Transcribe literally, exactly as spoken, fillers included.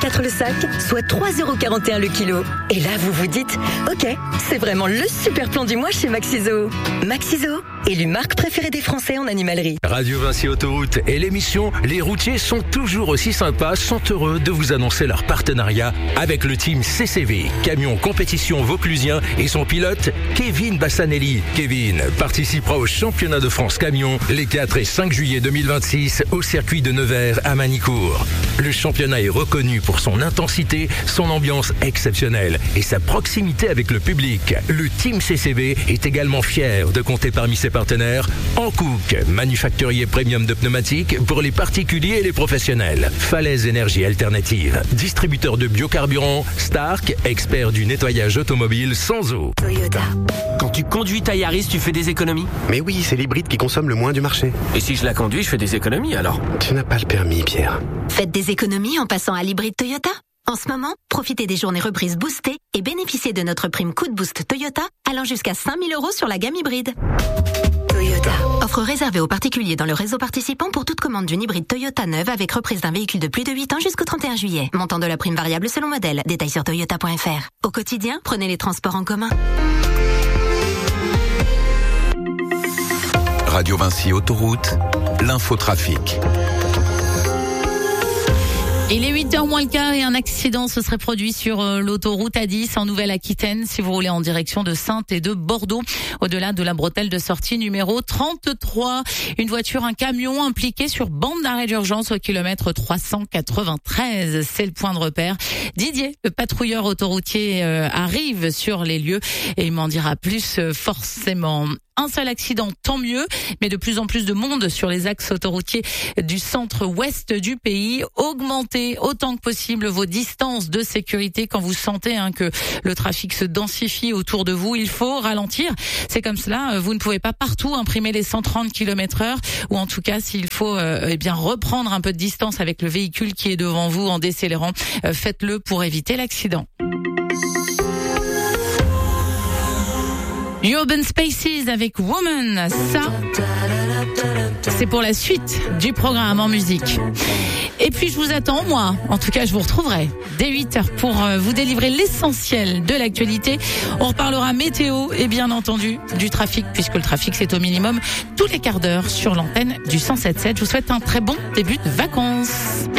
quatre le sac, soit trois euros quarante et un le kilo. Et là, vous vous dites, ok, c'est vraiment le super plan du mois chez Maxiso. Maxiso, élu marque préférée des Français en animalerie. Radio Vinci Autoroute et l'émission Les routiers sont toujours aussi sympas, sont heureux de vous annoncer leur partenariat avec le team C C V, camion compétition vauclusien et son pilote Kevin Bassanelli. Kevin participera au championnat de France camion les quatre et cinq juillet deux mille vingt-six au circuit de Nevers à Manicourt. Le championnat est reconnu pour son intensité, son ambiance exceptionnelle et sa proximité avec le public. Le team C C V est également fier de compter parmi ses partenaires Hankook, manufacturier premium de pneumatiques pour les particuliers et les professionnels. Falaise Énergie Alternative, distributeur de biocarburant. Stark, expert du nettoyage automobile sans eau. Toyota. Quand tu conduis ta Yaris, tu fais des économies? Mais oui, c'est l'hybride qui consomme le moins du marché. Et si je la conduis, je fais des économies alors? Tu n'as pas le permis, Pierre. Faites des économies en passant à l'hybride Toyota. En ce moment, profitez des journées reprises boostées et bénéficiez de notre prime coup de boost Toyota allant jusqu'à cinq mille euros sur la gamme hybride. Toyota. Offre réservée aux particuliers dans le réseau participant pour toute commande d'une hybride Toyota neuve avec reprise d'un véhicule de plus de huit ans jusqu'au trente et un juillet. Montant de la prime variable selon modèle. Détails sur toyota point f r. Au quotidien, prenez les transports en commun. Radio Vinci Autoroute, l'infotrafic. Il est huit heures moins le quart et un accident se serait produit sur l'autoroute A dix en Nouvelle-Aquitaine si vous roulez en direction de Saintes et de Bordeaux, au-delà de la bretelle de sortie numéro trente-trois. Une voiture, un camion impliqué sur bande d'arrêt d'urgence au kilomètre trois cent quatre-vingt-treize. C'est le point de repère. Didier, le patrouilleur autoroutier, euh, arrive sur les lieux et il m'en dira plus euh, forcément. Un seul accident, tant mieux, mais de plus en plus de monde sur les axes autoroutiers du centre-ouest du pays. Augmentez autant que possible vos distances de sécurité quand vous sentez hein, que le trafic se densifie autour de vous. Il faut ralentir. C'est comme cela, vous ne pouvez pas partout imprimer les cent trente kilomètres heure, ou en tout cas, s'il faut euh, eh bien reprendre un peu de distance avec le véhicule qui est devant vous en décélérant, euh, faites-le pour éviter l'accident. Urban Spaces avec Woman, ça, c'est pour la suite du programme en musique. Et puis je vous attends, moi, en tout cas je vous retrouverai dès huit heures pour vous délivrer l'essentiel de l'actualité. On reparlera météo et bien entendu du trafic, puisque le trafic c'est au minimum tous les quarts d'heure sur l'antenne du cent sept virgule sept. Je vous souhaite un très bon début de vacances.